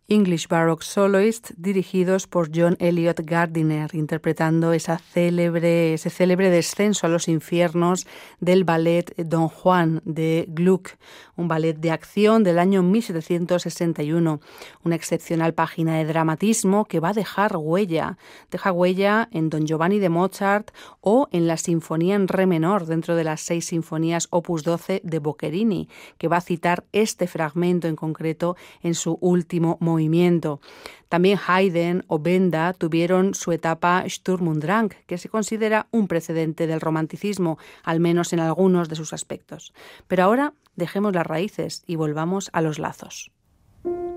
English Baroque Soloists, dirigidos por John Eliot Gardiner, interpretando ese célebre descenso a los infiernos del ballet Don Juan de Gluck, un ballet de acción del año 1761, una excepcional página de dramatismo que va a deja huella en Don Giovanni de Mozart o en la Sinfonía en Re menor, dentro de las 6 sinfonías Opus 12 de Boccherini, que va a citar este fragmento en concreto en su último movimiento. También Haydn o Benda tuvieron su etapa Sturm und Drang, que se considera un precedente del romanticismo, al menos en algunos de sus aspectos. Pero ahora dejemos las raíces y volvamos a los lazos.